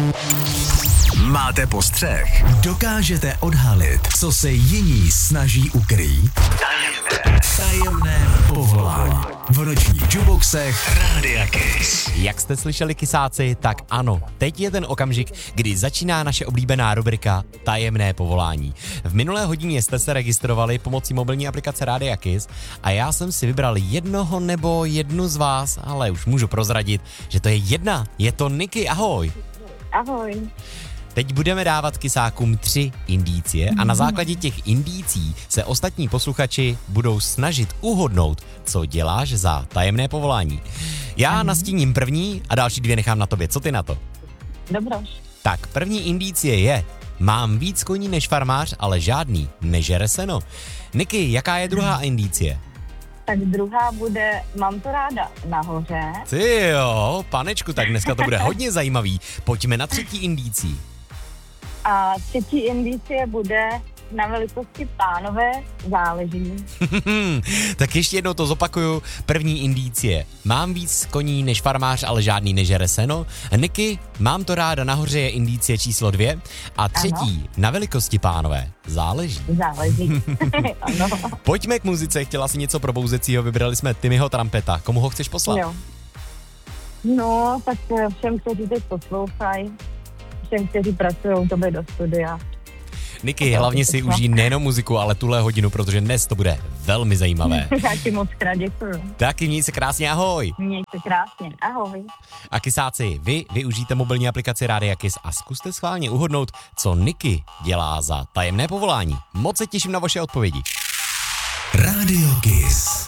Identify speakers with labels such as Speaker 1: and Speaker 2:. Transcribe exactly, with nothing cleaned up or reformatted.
Speaker 1: Máte postřeh? Dokážete odhalit, co se jiní snaží ukrýt? Tajemné, tajemné povolání. V nočních juboxech Rádia Kiss.
Speaker 2: Jak jste slyšeli, kysáci, tak ano, teď je ten okamžik, kdy začíná naše oblíbená rubrika Tajemné povolání. V minulé hodině jste se registrovali pomocí mobilní aplikace Rádia Kiss a já jsem si vybral jednoho nebo jednu z vás, ale už můžu prozradit, že to je jedna, je to Niky, ahoj.
Speaker 3: Ahoj.
Speaker 2: Teď budeme dávat kysákům tři indície a na základě těch indící se ostatní posluchači budou snažit uhodnout, co děláš za tajemné povolání. Já nastíním první a další dvě nechám na tobě. Co ty na to?
Speaker 3: Dobroš.
Speaker 2: Tak, první indície je: mám víc koní než farmář, ale žádný nežere seno. Niky, jaká je druhá indície?
Speaker 3: Tak druhá bude, mám to ráda nahoře.
Speaker 2: Ty jo, panečku, tak dneska to bude hodně zajímavý. Pojďme na třetí indící.
Speaker 3: A třetí indicie bude na velikosti pánové záleží.
Speaker 2: Tak ještě jednou to zopakuju. První indície: mám víc koní než farmář, ale žádný nežere seno. Niky, mám to ráda nahoře, je indície číslo dvě. A třetí, ano. Na velikosti pánové záleží.
Speaker 3: Záleží. Ano.
Speaker 2: Pojďme k muzice, chtěla si něco probouzecího, vybrali jsme Timmyho Trumpeta. Komu ho chceš poslat?
Speaker 3: Jo. No, tak všem, kteří teď poslouchají, všem, kteří pracují tobě do studia.
Speaker 2: Niky, hlavně si užij nejenom muziku, ale tuhle hodinu, protože dnes to bude velmi zajímavé.
Speaker 3: Já ti moc krát děkuju.
Speaker 2: Taky měj se krásně, ahoj.
Speaker 3: Měj se krásně, ahoj.
Speaker 2: A kysáci, vy využijte mobilní aplikaci Rádia Kiss a zkuste schválně uhodnout, co Niky dělá za tajemné povolání. Moc se těším na vaše odpovědi.
Speaker 1: Rádio Kiss.